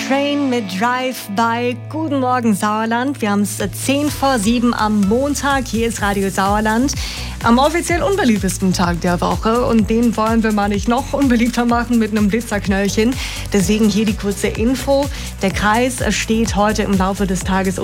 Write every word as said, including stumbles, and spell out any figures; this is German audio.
Train mit Drive-By. Guten Morgen Sauerland. Wir haben es zehn vor sieben am Montag. Hier ist Radio Sauerland. Am offiziell unbeliebtesten Tag der Woche. Und den wollen wir mal nicht noch unbeliebter machen mit einem Blitzerknöllchen. Deswegen hier die kurze Info. Der Kreis steht heute im Laufe des Tages